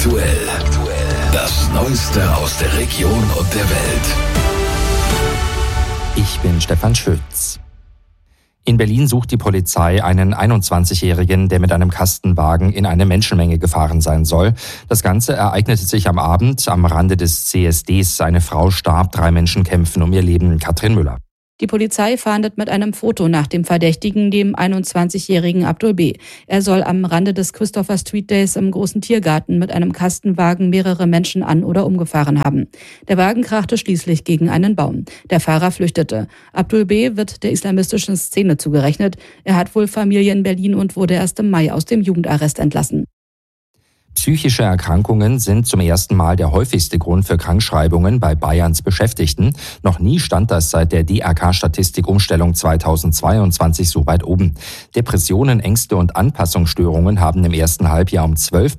Aktuell. Das Neueste aus der Region und der Welt. Ich bin Stefan Schütz. In Berlin sucht die Polizei einen 21-Jährigen, der mit einem Kastenwagen in eine Menschenmenge gefahren sein soll. Das Ganze ereignete sich am Abend am Rande des CSDs. Eine Frau starb, 3 Menschen kämpfen um ihr Leben. Katrin Müller. Die Polizei fahndet mit einem Foto nach dem Verdächtigen, dem 21-jährigen Abdul B. Er soll am Rande des Christopher Street Days im großen Tiergarten mit einem Kastenwagen mehrere Menschen an- oder umgefahren haben. Der Wagen krachte schließlich gegen einen Baum. Der Fahrer flüchtete. Abdul B. wird der islamistischen Szene zugerechnet. Er hat wohl Familie in Berlin und wurde erst im Mai aus dem Jugendarrest entlassen. Psychische Erkrankungen sind zum ersten Mal der häufigste Grund für Krankschreibungen bei Bayerns Beschäftigten. Noch nie stand das seit der DRK-Statistikumstellung 2022 so weit oben. Depressionen, Ängste und Anpassungsstörungen haben im ersten Halbjahr um 12